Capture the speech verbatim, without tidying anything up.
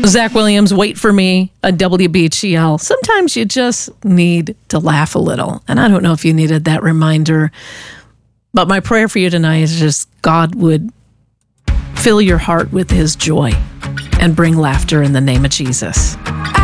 Zach Williams, Wait for Me, a W B G L. Sometimes you just need to laugh a little. And I don't know if you needed that reminder, but my prayer for you tonight is just God would fill your heart with his joy and bring laughter in the name of Jesus.